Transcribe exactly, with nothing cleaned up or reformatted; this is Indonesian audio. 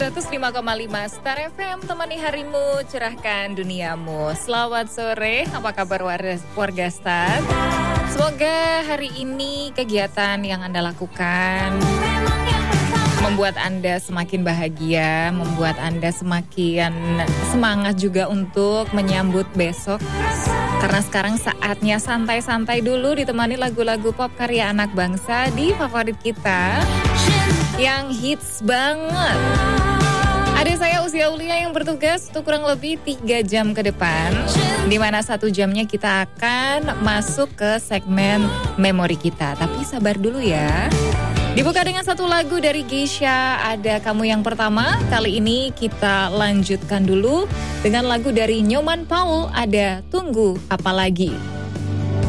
seratus lima koma lima Star F M, temani harimu, cerahkan duniamu. Selamat sore, apa kabar warga, warga Star? Semoga hari ini kegiatan yang Anda lakukan membuat Anda semakin bahagia, membuat Anda semakin semangat juga untuk menyambut besok. Karena sekarang saatnya santai-santai dulu, ditemani lagu-lagu pop karya anak bangsa di favorit kita yang hits banget. Ada saya Usia Aulia yang bertugas untuk kurang lebih tiga jam ke depan, di mana satu jamnya kita akan masuk ke segmen memori kita. Tapi sabar dulu ya. Dibuka dengan satu lagu dari Geisha, Ada Kamu Yang Pertama. Kali ini kita lanjutkan dulu dengan lagu dari Nyoman Paul, ada Tunggu Apa Lagi.